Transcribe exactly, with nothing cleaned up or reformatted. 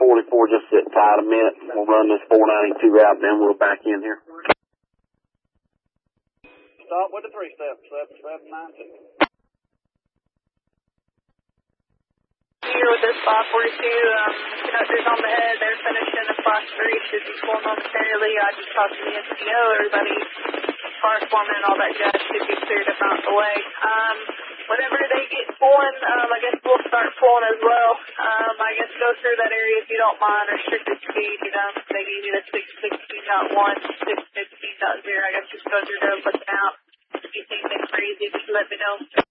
forty-four, just sit tight a minute. We'll run this four ninety-two out, and then we'll back in here. Stop with the three step, seven seven nine two. Here with this five forty-two, um, conductors on the head, they're finishing the class three, should be full momentarily. I just talked to the S P O, everybody, car foreman and all that jazz should be cleared up out the way. Um, whenever they get pulling, um, I guess we'll start pulling as well. Um, I guess go through that area if you don't mind, restricted speed, you know, they gave you the six sixteen point one, six fifteen point zero, I guess just go through there and listen out. If you think they're crazy, just let me know.